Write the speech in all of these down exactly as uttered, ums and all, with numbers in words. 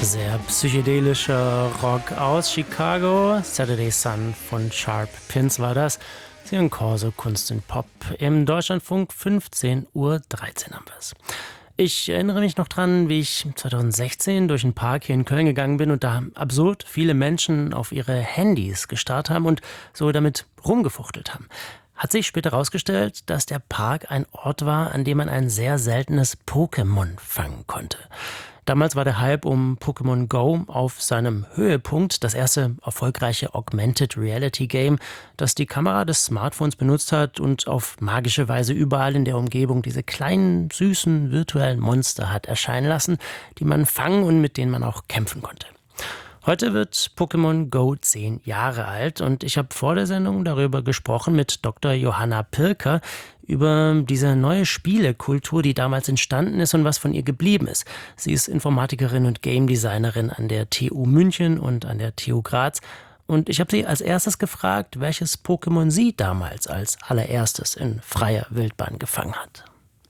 Sehr psychedelischer Rock aus Chicago. Saturday Sun von Sharp Pins war das. Sie hören Corso Kunst und Pop im Deutschlandfunk. fünfzehn Uhr dreizehn haben wir es. Ich erinnere mich noch dran, wie ich zweitausendsechzehn durch einen Park hier in Köln gegangen bin und da absurd viele Menschen auf ihre Handys gestarrt haben und so damit rumgefuchtelt haben. Hat sich später herausgestellt, dass der Park ein Ort war, an dem man ein sehr seltenes Pokémon fangen konnte. Damals war der Hype um Pokémon Go auf seinem Höhepunkt, das erste erfolgreiche Augmented Reality Game, das die Kamera des Smartphones benutzt hat und auf magische Weise überall in der Umgebung diese kleinen, süßen, virtuellen Monster hat erscheinen lassen, die man fangen und mit denen man auch kämpfen konnte. Heute wird Pokémon Go zehn Jahre alt und ich habe vor der Sendung darüber gesprochen mit Doktor Johanna Pirker über diese neue Spielekultur, die damals entstanden ist und was von ihr geblieben ist. Sie ist Informatikerin und Game Designerin an der T U München und an der T U Graz. Und ich habe sie als erstes gefragt, welches Pokémon sie damals als allererstes in freier Wildbahn gefangen hat.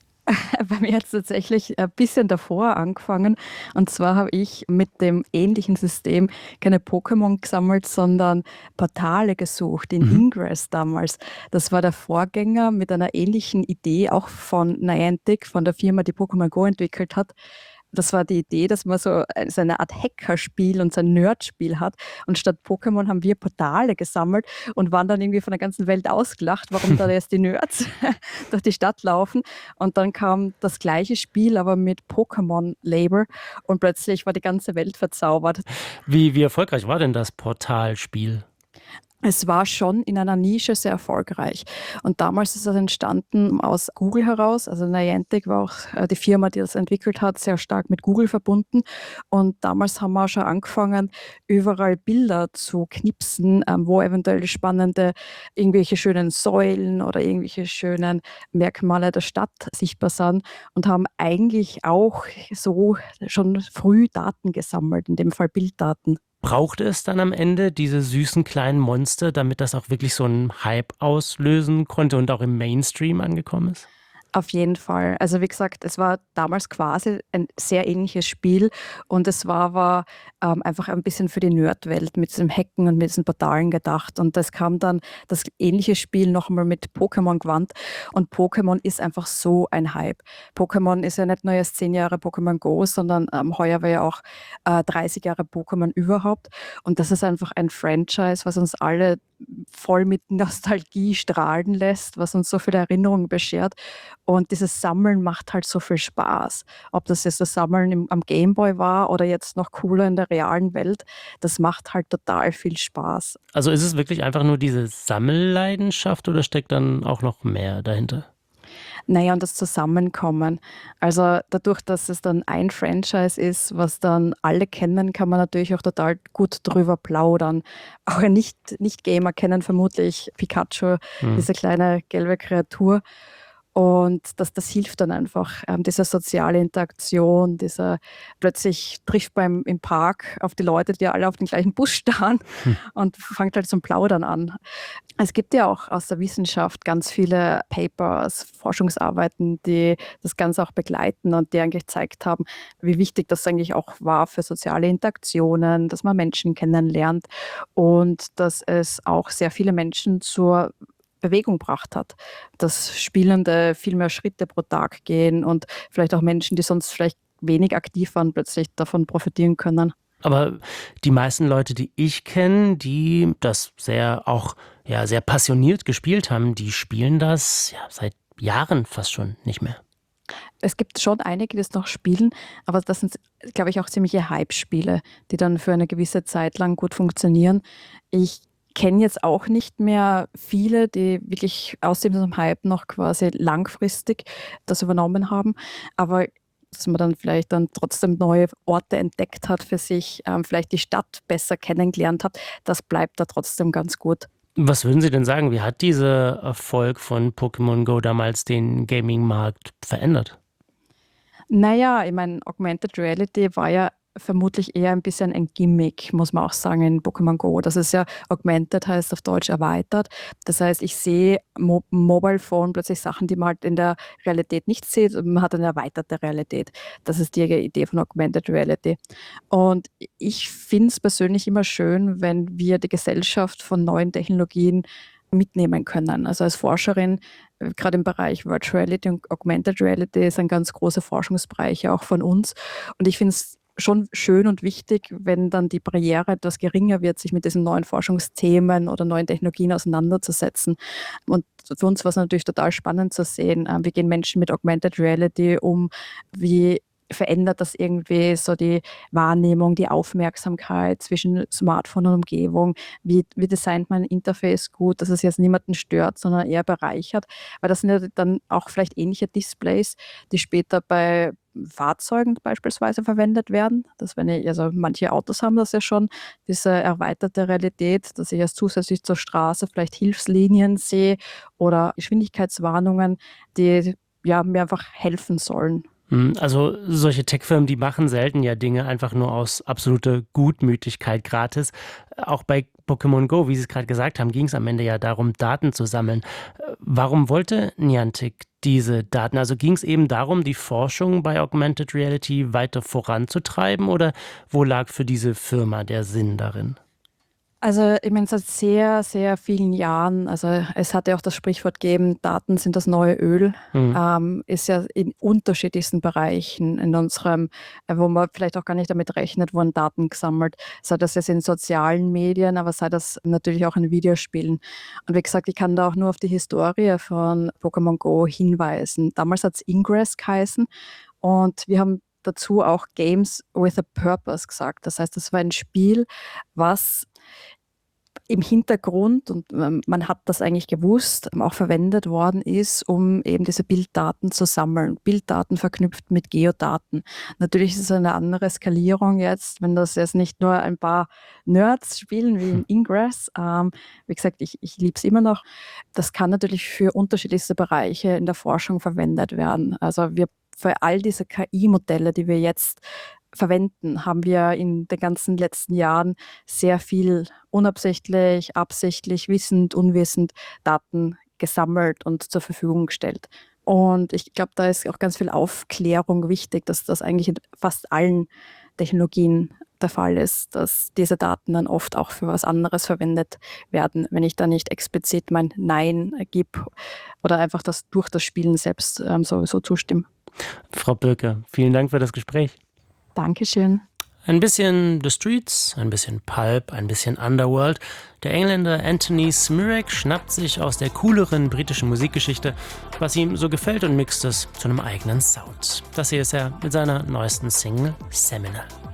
Bei mir hat es tatsächlich ein bisschen davor angefangen. Und zwar habe ich mit dem ähnlichen System keine Pokémon gesammelt, sondern Portale gesucht in Mhm. Ingress damals. Das war der Vorgänger mit einer ähnlichen Idee, auch von Niantic, von der Firma, die Pokémon Go entwickelt hat. Das war die Idee, dass man so äh, so eine Art Hackerspiel und so ein Nerdspiel hat. Und statt Pokémon haben wir Portale gesammelt und waren dann irgendwie von der ganzen Welt ausgelacht, warum da jetzt die Nerds durch die Stadt laufen. Und dann kam das gleiche Spiel, aber mit Pokémon-Label. Und plötzlich war die ganze Welt verzaubert. Wie, wie erfolgreich war denn das Portalspiel? Es war schon in einer Nische sehr erfolgreich. Und damals ist das entstanden aus Google heraus. Also Niantic war auch äh, die Firma, die das entwickelt hat, sehr stark mit Google verbunden. Und damals haben wir auch schon angefangen, überall Bilder zu knipsen, ähm, wo eventuell spannende, irgendwelche schönen Säulen oder irgendwelche schönen Merkmale der Stadt sichtbar sind und haben eigentlich auch so schon früh Daten gesammelt, in dem Fall Bilddaten. Brauchte es dann am Ende diese süßen kleinen Monster, damit das auch wirklich so einen Hype auslösen konnte und auch im Mainstream angekommen ist? Auf jeden Fall. Also wie gesagt, es war damals quasi ein sehr ähnliches Spiel und es war aber ähm, einfach ein bisschen für die Nerdwelt mit diesem Hacken und mit diesen Portalen gedacht. Und das kam dann das ähnliche Spiel nochmal mit Pokémon gewandt und Pokémon ist einfach so ein Hype. Pokémon ist ja nicht nur erst zehn Jahre Pokémon Go, sondern ähm, heuer war ja auch äh, dreißig Jahre Pokémon überhaupt. Und das ist einfach ein Franchise, was uns alle voll mit Nostalgie strahlen lässt, was uns so viele Erinnerungen beschert. Und dieses Sammeln macht halt so viel Spaß. Ob das jetzt das Sammeln im, am Gameboy war oder jetzt noch cooler in der realen Welt, das macht halt total viel Spaß. Also ist es wirklich einfach nur diese Sammelleidenschaft oder steckt dann auch noch mehr dahinter? Naja, und das Zusammenkommen. Also dadurch, dass es dann ein Franchise ist, was dann alle kennen, kann man natürlich auch total gut drüber plaudern. Auch nicht, Nicht-Gamer kennen vermutlich Pikachu, Hm. diese kleine gelbe Kreatur. Und das, das hilft dann einfach, ähm, diese soziale Interaktion, dieser plötzlich trifft man im Park auf die Leute, die alle auf den gleichen Bus starren Hm. und fängt halt zum Plaudern an. Es gibt ja auch aus der Wissenschaft ganz viele Papers, Forschungsarbeiten, die das Ganze auch begleiten und die eigentlich gezeigt haben, wie wichtig das eigentlich auch war für soziale Interaktionen, dass man Menschen kennenlernt und dass es auch sehr viele Menschen zur Bewegung gebracht hat, dass Spielende viel mehr Schritte pro Tag gehen und vielleicht auch Menschen, die sonst vielleicht wenig aktiv waren, plötzlich davon profitieren können. Aber die meisten Leute, die ich kenne, die das sehr auch ja, sehr passioniert gespielt haben, die spielen das ja, seit Jahren fast schon nicht mehr. Es gibt schon einige, die es noch spielen, aber das sind, glaube ich, auch ziemliche Hype-Spiele, die dann für eine gewisse Zeit lang gut funktionieren. Ich kenne jetzt auch nicht mehr viele, die wirklich aus diesem Hype noch quasi langfristig das übernommen haben, aber dass man dann vielleicht dann trotzdem neue Orte entdeckt hat für sich, ähm, vielleicht die Stadt besser kennengelernt hat, das bleibt da trotzdem ganz gut. Was würden Sie denn sagen, wie hat dieser Erfolg von Pokémon Go damals den Gaming-Markt verändert? Naja, ich meine, Augmented Reality war ja vermutlich eher ein bisschen ein Gimmick, muss man auch sagen, in Pokémon Go. Das ist ja augmented, heißt auf Deutsch erweitert. Das heißt, ich sehe Mo Mobile Phone plötzlich Sachen, die man halt in der Realität nicht sieht. Und man hat eine erweiterte Realität. Das ist die Idee von Augmented Reality. Und ich finde es persönlich immer schön, wenn wir die Gesellschaft von neuen Technologien mitnehmen können. Also als Forscherin, äh, gerade im Bereich Virtual Reality und Augmented Reality ist ein ganz großer Forschungsbereich auch von uns. Und ich finde es schon schön und wichtig, wenn dann die Barriere etwas geringer wird, sich mit diesen neuen Forschungsthemen oder neuen Technologien auseinanderzusetzen. Und für uns war es natürlich total spannend zu sehen, äh, wie gehen Menschen mit Augmented Reality um, wie verändert das irgendwie so die Wahrnehmung, die Aufmerksamkeit zwischen Smartphone und Umgebung? Wie, wie designt man ein Interface gut, dass es jetzt niemanden stört, sondern eher bereichert? Weil das sind ja dann auch vielleicht ähnliche Displays, die später bei Fahrzeugen beispielsweise verwendet werden. Das, wenn ich, also manche Autos haben das ja schon, diese erweiterte Realität, dass ich jetzt zusätzlich zur Straße vielleicht Hilfslinien sehe oder Geschwindigkeitswarnungen, die ja, mir einfach helfen sollen. Hm, Also solche Tech-Firmen, die machen selten ja Dinge einfach nur aus absoluter Gutmütigkeit gratis. Auch bei Pokémon Go, wie Sie es gerade gesagt haben, ging es am Ende ja darum, Daten zu sammeln. Äh, Warum wollte Niantic diese Daten? Also ging es eben darum, die Forschung bei Augmented Reality weiter voranzutreiben oder wo lag für diese Firma der Sinn darin? Also, ich meine, seit sehr, sehr vielen Jahren, also es hat ja auch das Sprichwort gegeben, Daten sind das neue Öl, Hm. ähm, ist ja in unterschiedlichsten Bereichen in unserem, äh, wo man vielleicht auch gar nicht damit rechnet, wurden Daten gesammelt. Sei das jetzt in sozialen Medien, aber sei das natürlich auch in Videospielen. Und wie gesagt, ich kann da auch nur auf die Historie von Pokémon Go hinweisen. Damals hat es Ingress geheißen und wir haben dazu auch Games with a Purpose gesagt. Das heißt, das war ein Spiel, was im Hintergrund, und ähm, man hat das eigentlich gewusst, ähm, auch verwendet worden ist, um eben diese Bilddaten zu sammeln. Bilddaten verknüpft mit Geodaten. Natürlich ist es eine andere Skalierung jetzt, wenn das jetzt nicht nur ein paar Nerds spielen wie in Ingress. Ähm, wie gesagt, ich, ich liebe es immer noch. Das kann natürlich für unterschiedlichste Bereiche in der Forschung verwendet werden. Also wir für all diese K I-Modelle, die wir jetzt verwenden, haben wir in den ganzen letzten Jahren sehr viel unabsichtlich, absichtlich, wissend, unwissend Daten gesammelt und zur Verfügung gestellt. Und ich glaube, da ist auch ganz viel Aufklärung wichtig, dass das eigentlich in fast allen Technologien der Fall ist, dass diese Daten dann oft auch für was anderes verwendet werden, wenn ich da nicht explizit mein Nein gebe oder einfach das durch das Spielen selbst ähm, sowieso zustimme. Frau Birke, vielen Dank für das Gespräch. Dankeschön. Ein bisschen The Streets, ein bisschen Pulp, ein bisschen Underworld. Der Engländer Anthony Smirek schnappt sich aus der cooleren britischen Musikgeschichte, was ihm so gefällt, und mixt es zu einem eigenen Sound. Das hier ist er mit seiner neuesten Single Seminal.